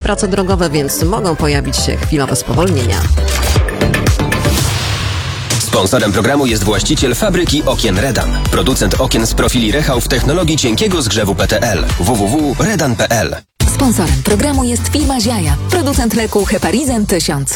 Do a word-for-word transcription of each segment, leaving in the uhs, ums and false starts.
prace drogowe, więc mogą pojawić się chwilowe spowolnienia. Sponsorem programu jest właściciel fabryki okien Redan. Producent okien z profili Rechał w technologii cienkiego zgrzewu P T L. w w w kropka redan kropka p l. Sponsorem programu jest firma Ziaja, producent leku Heparizan tysiąc.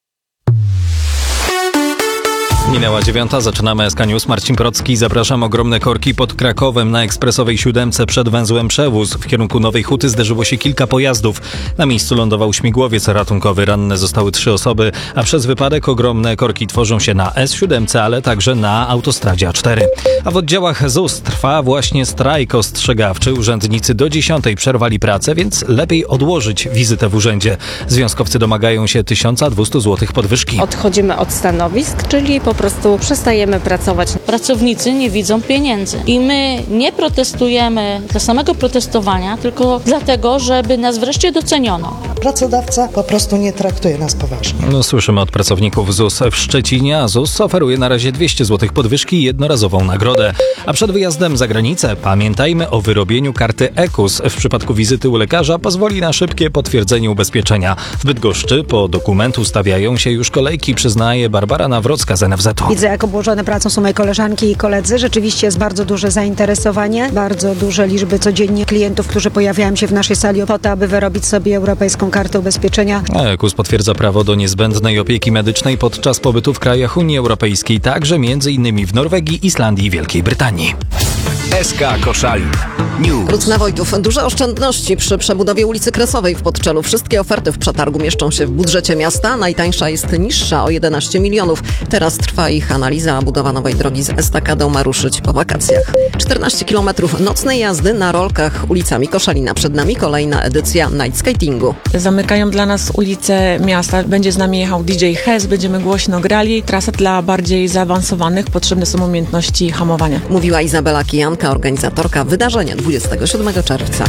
Minęła dziewiąta, zaczynamy S K News. Marcin Procki, zapraszam. Ogromne korki pod Krakowem. Na ekspresowej siódemce przed węzłem Przewóz w kierunku Nowej Huty zderzyło się kilka pojazdów. Na miejscu lądował śmigłowiec ratunkowy. Ranne zostały trzy osoby, a przez wypadek ogromne korki tworzą się na S siedem, ale także na autostradzie A cztery. A w oddziałach Z U S trwa właśnie strajk ostrzegawczy. Urzędnicy do dziesiątej przerwali pracę, więc lepiej odłożyć wizytę w urzędzie. Związkowcy domagają się tysiąc dwieście złotych podwyżki. Odchodzimy od stanowisk, czyli po Po prostu przestajemy pracować. Pracownicy nie widzą pieniędzy i my nie protestujemy dla samego protestowania, tylko dlatego, żeby nas wreszcie doceniono. Pracodawca po prostu nie traktuje nas poważnie. No, słyszymy od pracowników Z U S w Szczecinie, a Z U S oferuje na razie dwieście złotych podwyżki i jednorazową nagrodę. A przed wyjazdem za granicę pamiętajmy o wyrobieniu karty E K U S. W przypadku wizyty u lekarza pozwoli na szybkie potwierdzenie ubezpieczenia. W Bydgoszczy po dokument ustawiają się już kolejki, przyznaje Barbara Nawrocka z N F Z. Widzę, jak obłożone pracą są moje koleżanki i koledzy. Rzeczywiście jest bardzo duże zainteresowanie, bardzo duże liczby codziennie klientów, którzy pojawiają się w naszej sali po to, aby wyrobić sobie europejską kartę ubezpieczenia. E K U S potwierdza prawo do niezbędnej opieki medycznej podczas pobytu w krajach Unii Europejskiej, także między innymi w Norwegii, Islandii i Wielkiej Brytanii. S K Koszalin News. Rucna Wojtów. Duże oszczędności przy przebudowie ulicy Kresowej w Podczelu. Wszystkie oferty w przetargu mieszczą się w budżecie miasta. Najtańsza jest niższa o jedenaście milionów. Teraz trwa ich analiza, a budowa nowej drogi z estakadą ma ruszyć po wakacjach. czternaście kilometrów nocnej jazdy na rolkach ulicami Koszalina. Przed nami kolejna edycja night skatingu. Zamykają dla nas ulice miasta. Będzie z nami jechał D J Hez, będziemy głośno grali. Trasa dla bardziej zaawansowanych. Potrzebne są umiejętności hamowania. Mówiła Izabela Kijanka, organizatorka wydarzenia dwudziestego siódmego czerwca.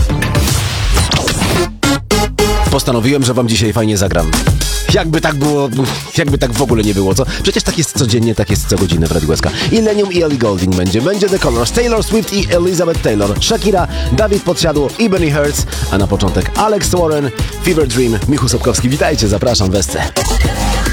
Postanowiłem, że wam dzisiaj fajnie zagram. Jakby tak było, jakby tak w ogóle nie było, co? Przecież tak jest codziennie, tak jest co godzinę w Radiu S K. Illenium i Ellie Goulding będzie. Będzie The Colours, Taylor Swift i Elizabeth Taylor, Shakira, Dawid Podsiadło i Benny Hertz, a na początek Alex Warren, Fever Dream, Michu Sobkowski. Witajcie, zapraszam w S C.